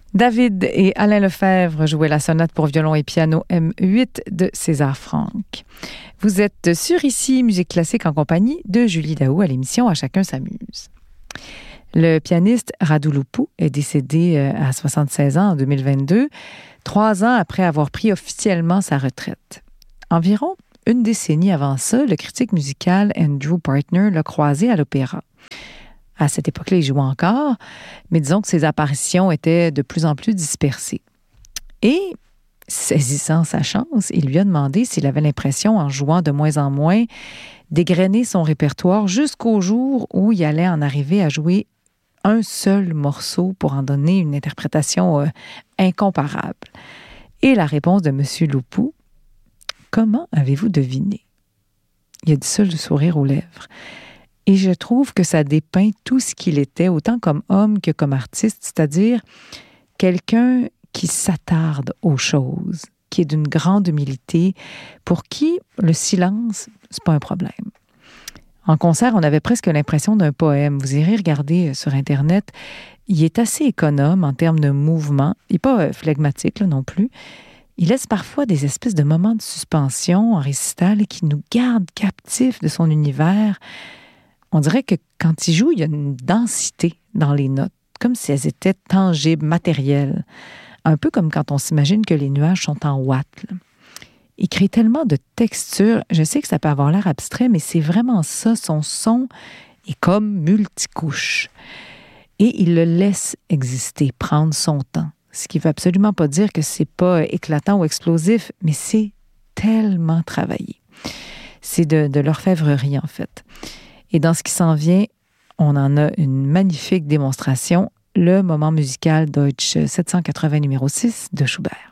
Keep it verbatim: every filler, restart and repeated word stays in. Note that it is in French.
David et Alain Lefebvre jouaient la sonate pour violon et piano M huit de César Franck. Vous êtes sur Ici Musique classique en compagnie de Julie Daou à l'émission À chacun s'amuse. Le pianiste Radu Lupu est décédé à soixante-seize ans en deux mille vingt-deux, trois ans après avoir pris officiellement sa retraite. Environ une décennie avant ça, le critique musical Andrew Partner l'a croisé à l'opéra. À cette époque-là, il jouait encore, mais disons que ses apparitions étaient de plus en plus dispersées. Et, saisissant sa chance, il lui a demandé s'il avait l'impression, en jouant de moins en moins, d'égrener son répertoire jusqu'au jour où il allait en arriver à jouer un seul morceau pour en donner une interprétation euh, incomparable. Et la réponse de M. Lupu, « Comment avez-vous deviné? » Il a dit ça, le sourire aux lèvres. Et je trouve que ça dépeint tout ce qu'il était, autant comme homme que comme artiste, c'est-à-dire quelqu'un qui s'attarde aux choses, qui est d'une grande humilité, pour qui le silence, c'est pas un problème. En concert, on avait presque l'impression d'un poème. Vous irez regarder sur Internet. Il est assez économe en termes de mouvement. Il n'est pas flegmatique là, non plus. Il laisse parfois des espèces de moments de suspension en récital qui nous gardent captifs de son univers. On dirait que quand il joue, il y a une densité dans les notes, comme si elles étaient tangibles, matérielles. Un peu comme quand on s'imagine que les nuages sont en watts. Là. Il crée tellement de textures. Je sais que ça peut avoir l'air abstrait, mais c'est vraiment ça. Son son est comme multicouche. Et il le laisse exister, prendre son temps. Ce qui ne veut absolument pas dire que c'est pas éclatant ou explosif, mais c'est tellement travaillé. C'est de, de l'orfèvrerie, en fait. Et dans ce qui s'en vient, on en a une magnifique démonstration, le moment musical Deutsch sept cent quatre-vingts numéro six de Schubert.